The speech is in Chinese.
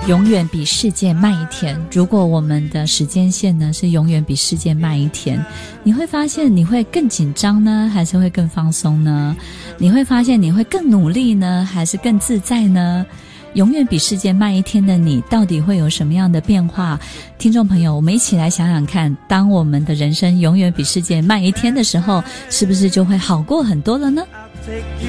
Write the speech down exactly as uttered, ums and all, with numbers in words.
永远比世界慢一天。如果我们的时间线呢是永远比世界慢一天，你会发现你会更紧张呢，还是会更放松呢？你会发现你会更努力呢，还是更自在呢？永远比世界慢一天的你，到底会有什么样的变化？听众朋友，我们一起来想想看，当我们的人生永远比世界慢一天的时候，是不是就会好过很多了呢？